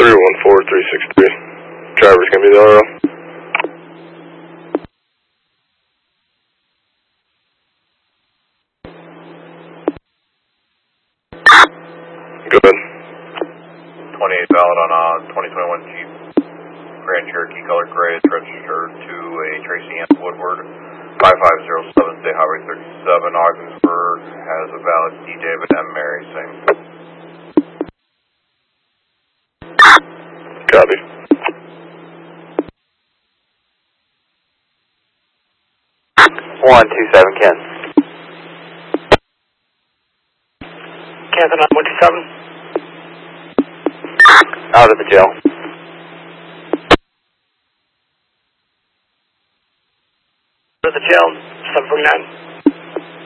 314363. Driver's gonna be the RO. Go ahead. 28 valid on a 2021 Jeep Grand Cherokee color gray. It's registered to a Tracy Ann Woodward, 5507 State Highway 37, Ogdensburg. Has a valid D. David M. Mary, same. Copy. One two seven Ken. Canton on 127. Out of the jail. Out of the jail, 749.